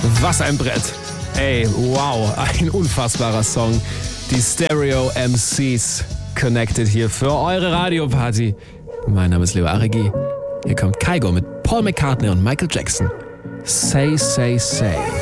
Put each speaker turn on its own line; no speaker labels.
Was ein Brett. Ey, wow, ein unfassbarer Song. Die Stereo MCs connected hier für eure Radioparty. Mein Name ist Leo Aregi. Hier kommt Kygo mit Paul McCartney und Michael Jackson. Say, say, say.